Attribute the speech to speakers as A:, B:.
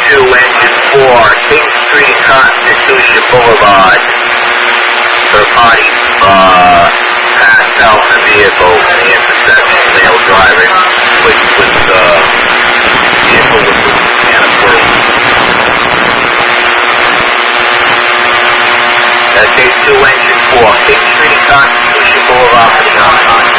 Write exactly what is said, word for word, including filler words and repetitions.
A: two, engine four, King Street, Constitution Boulevard. Third party uh, passed out in the vehicle in the intersection, male driving with, with the uh, vehicle with the Louisiana plate. That's case two, engine four, King Street, Constitution Boulevard for the